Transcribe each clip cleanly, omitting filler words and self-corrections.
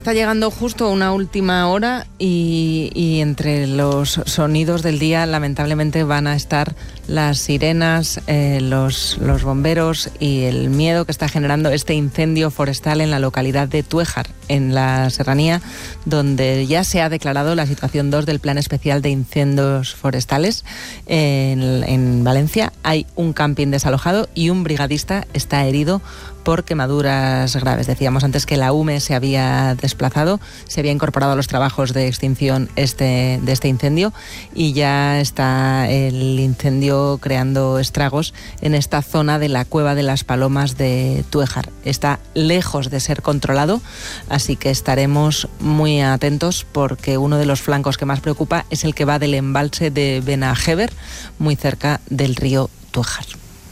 Está llegando justo una última hora y entre los sonidos del día lamentablemente van a estar las sirenas, los bomberos y el miedo que está generando este incendio forestal en la localidad de Tuéjar, en la serranía, donde ya se ha declarado la situación 2 del Plan Especial de Incendios Forestales en Valencia. Hay un camping desalojado y un brigadista está herido por quemaduras graves. Decíamos antes que la UME se había desplazado, se había incorporado a los trabajos de extinción de este incendio y ya está el incendio creando estragos en esta zona de la Cueva de las Palomas de Tuéjar. Está lejos de ser controlado, así que estaremos muy atentos porque uno de los flancos que más preocupa es el que va del embalse de Benajever, muy cerca del río Tuéjar.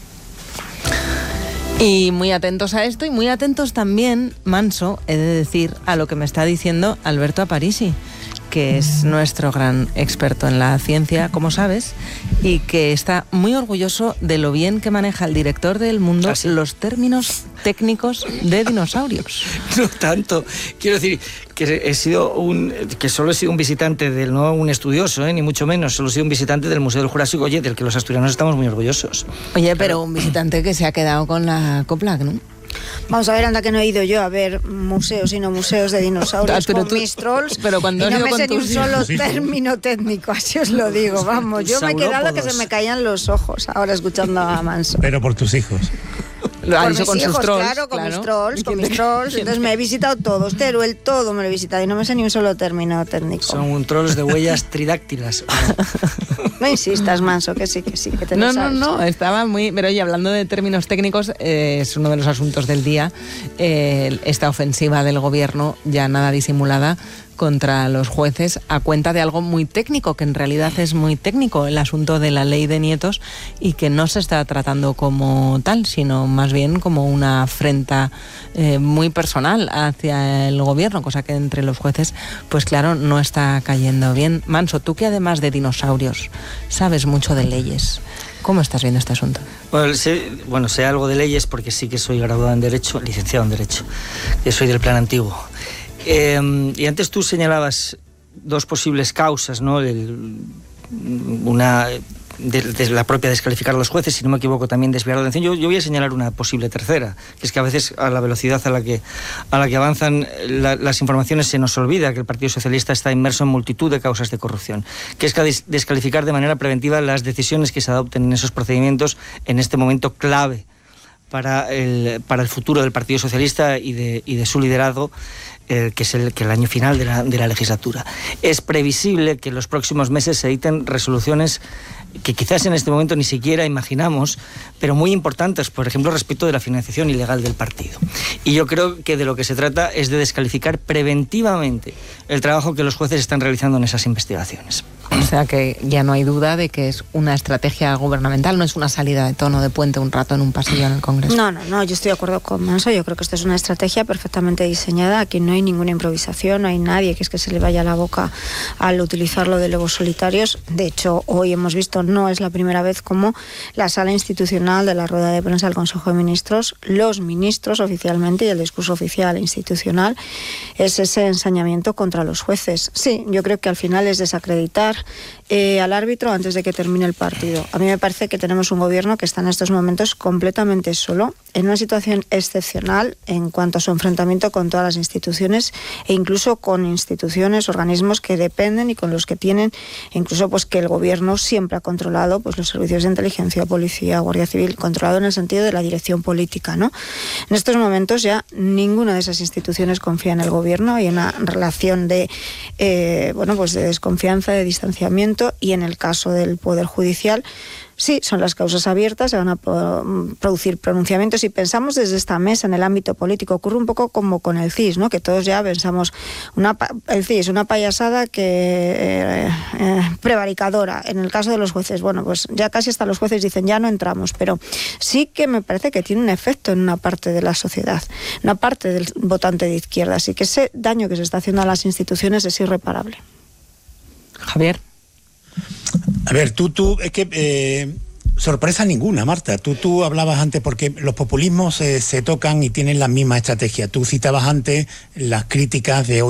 Y muy atentos a esto y muy atentos también, Manso, he de decir, a lo que me está diciendo Alberto Aparici, que es nuestro gran experto en la ciencia, como sabes, y que está muy orgulloso de lo bien que maneja el director del Mundo los términos técnicos de dinosaurios. No tanto, quiero decir que solo he sido un visitante no un estudioso, ni mucho menos, solo he sido un visitante del Museo del Jurásico, del que los asturianos estamos muy orgullosos. Oye, pero un visitante que se ha quedado con la copla, ¿no? Vamos a ver, anda que no he ido yo a ver museos y no museos de dinosaurios mis trolls, pero cuando y no me sé ni un solo término técnico, así os lo digo, vamos, yo me he quedado que se me caían los ojos ahora escuchando a Manso. Pero por tus hijos. Lo ha dicho con sus hijos, trolls. Claro, con mis trolls. Entonces me he visitado todos, Teruel, todo me lo he visitado y no me sé ni un solo término técnico. Son trolls de huellas tridáctilas. No insistas, Manso, que sí, que te lo sabes. No, estaba muy... Pero oye, hablando de términos técnicos, es uno de los asuntos del día, esta ofensiva del gobierno, ya nada disimulada, contra los jueces a cuenta de algo muy técnico, que en realidad es muy técnico, el asunto de la ley de nietos, y que no se está tratando como tal, sino más bien como una afrenta muy personal hacia el gobierno, cosa que entre los jueces, pues claro, no está cayendo bien. Manso, tú que además de dinosaurios sabes mucho de leyes, ¿cómo estás viendo este asunto? Bueno, sé algo de leyes porque sí que soy graduado en Derecho, licenciado en Derecho, que soy del Plan Antiguo. Y antes tú señalabas dos posibles causas, ¿no? Una de la propia descalificar a los jueces, si no me equivoco, también desviar la atención. Yo voy a señalar una posible tercera, que es que a veces a la velocidad a la que avanzan las informaciones se nos olvida que el Partido Socialista está inmerso en multitud de causas de corrupción, que es descalificar de manera preventiva las decisiones que se adopten en esos procedimientos en este momento clave para el futuro del Partido Socialista y de su liderazgo, que es el año final de la legislatura. Es previsible que en los próximos meses se editen resoluciones que quizás en este momento ni siquiera imaginamos, pero muy importantes, por ejemplo, respecto de la financiación ilegal del partido. Y yo creo que de lo que se trata es de descalificar preventivamente el trabajo que los jueces están realizando en esas investigaciones. O sea que ya no hay duda de que es una estrategia gubernamental, no es una salida de tono de puente un rato en un pasillo en el Congreso. No, yo estoy de acuerdo con Manso. Yo creo que esto es una estrategia perfectamente diseñada. Aquí no hay ninguna improvisación, no hay nadie que se le vaya la boca al utilizarlo de lobos solitarios. De hecho, hoy hemos visto, no es la primera vez, como la sala institucional de la rueda de prensa del Consejo de Ministros, los ministros oficialmente y el discurso oficial institucional es ese ensañamiento contra los jueces. Sí, yo creo que al final es desacreditar al árbitro antes de que termine el partido. A mí me parece que tenemos un gobierno que está en estos momentos completamente solo, en una situación excepcional en cuanto a su enfrentamiento con todas las instituciones e incluso con instituciones, organismos que dependen y con los que tienen, incluso pues que el gobierno siempre ha controlado, pues los servicios de inteligencia, policía, guardia civil, controlado en el sentido de la dirección política, ¿no? En estos momentos ya ninguna de esas instituciones confía en el gobierno, hay una relación de desconfianza, de distanciamiento, y en el caso del Poder Judicial, sí, son las causas abiertas, se van a producir pronunciamientos, y pensamos desde esta mesa en el ámbito político. Ocurre un poco como con el CIS, ¿no? Que todos ya pensamos, el CIS, una payasada prevaricadora. En el caso de los jueces, bueno, pues ya casi hasta los jueces dicen ya no entramos, pero sí que me parece que tiene un efecto en una parte de la sociedad, una parte del votante de izquierda, así que ese daño que se está haciendo a las instituciones es irreparable. Javier. A ver, tú es que sorpresa ninguna, Marta. Tú hablabas antes, porque los populismos se tocan y tienen la misma estrategia. Tú citabas antes las críticas de